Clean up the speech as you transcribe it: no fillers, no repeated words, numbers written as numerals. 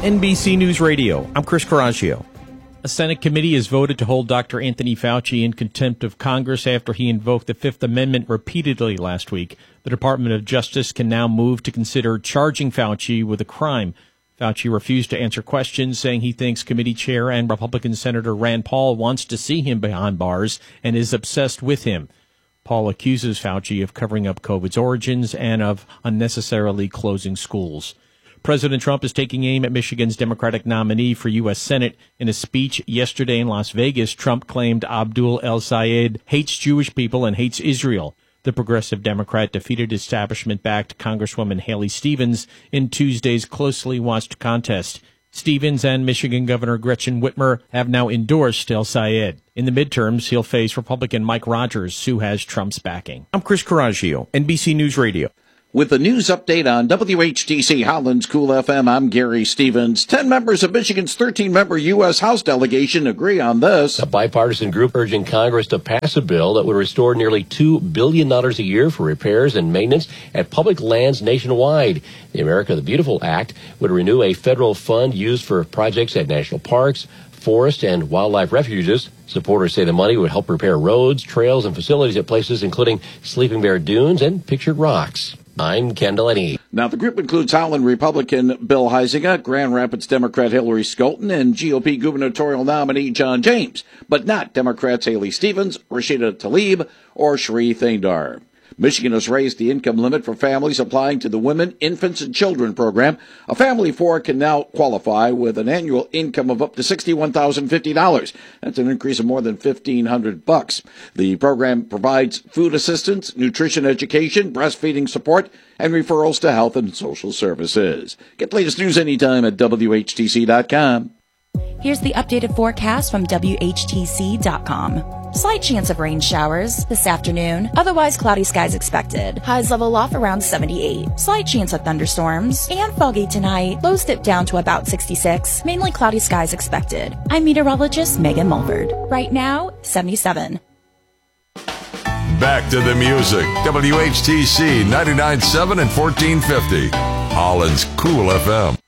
NBC News Radio, I'm Chris Coraggio. A Senate committee has voted to hold Dr. Anthony Fauci in contempt of Congress after he invoked the Fifth Amendment repeatedly last week. The Department of Justice can now move to consider charging Fauci with a crime. Fauci refused to answer questions, saying he thinks committee chair and Republican Senator Rand Paul wants to see him behind bars and is obsessed with him. Paul accuses Fauci of covering up COVID's origins and of unnecessarily closing schools. President Trump is taking aim at Michigan's Democratic nominee for U.S. Senate. In a speech yesterday in Las Vegas, Trump claimed Abdul El-Sayed hates Jewish people and hates Israel. The progressive Democrat defeated establishment-backed Congresswoman Haley Stevens in Tuesday's closely watched contest. Stevens and Michigan Governor Gretchen Whitmer have now endorsed El-Sayed. In the midterms, he'll face Republican Mike Rogers, who has Trump's backing. I'm Chris Coraggio, NBC News Radio. With the news update on WHTC Holland's Cool FM, I'm Gary Stevens. 10 members of Michigan's 13-member U.S. House delegation agree on this. A bipartisan group urging Congress to pass a bill that would restore nearly $2 billion a year for repairs and maintenance at public lands nationwide. The America the Beautiful Act would renew a federal fund used for projects at national parks, forest, and wildlife refuges. Supporters say the money would help repair roads, trails, and facilities at places including Sleeping Bear Dunes and Pictured Rocks. I'm Kendall Eddy. Now, the group includes Holland Republican Bill Huizenga, Grand Rapids Democrat Hillary Skolten, and GOP gubernatorial nominee John James, but not Democrats Haley Stevens, Rashida Tlaib, or Sheree Thaindar. Michigan has raised the income limit for families applying to the Women, Infants, and Children program. A family of four can now qualify with an annual income of up to $61,050. That's an increase of more than $1,500. The program provides food assistance, nutrition education, breastfeeding support, and referrals to health and social services. Get the latest news anytime at WHTC.com. Here's the updated forecast from WHTC.com. Slight chance of rain showers this afternoon. Otherwise, cloudy skies expected. Highs level off around 78. Slight chance of thunderstorms. And foggy tonight. Lows dip down to about 66. Mainly cloudy skies expected. I'm meteorologist Megan Mulford. Right now, 77. Back to the music. WHTC 99.7 and 1450. Holland's Cool FM.